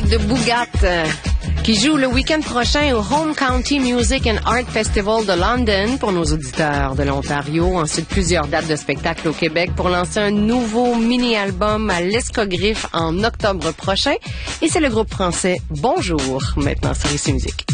de Boogat, qui joue le week-end prochain au Home County Music and Art Festival de London pour nos auditeurs de l'Ontario. Ensuite, plusieurs dates de spectacle au Québec pour lancer un nouveau mini-album à l'Escogriffe en octobre prochain. Et c'est le groupe français Bonjour, maintenant sur ici Musique.